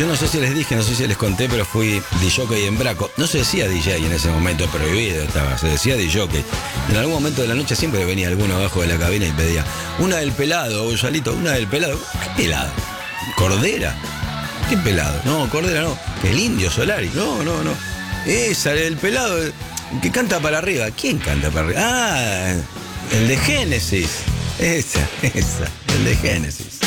Yo no sé si les dije, no sé si les conté, pero fui DJ en Braco. No se decía DJ en ese momento, prohibido estaba, se decía DJ. En algún momento de la noche siempre venía alguno abajo de la cabina y pedía una del pelado, Gonzalito, una del pelado. ¿Qué pelado? ¿Cordera? ¿Qué pelado? No, Cordera no. El Indio Solari. No. Esa, el pelado que canta para arriba. ¿Quién canta para arriba? Ah, el de Génesis. Esa, el de Génesis.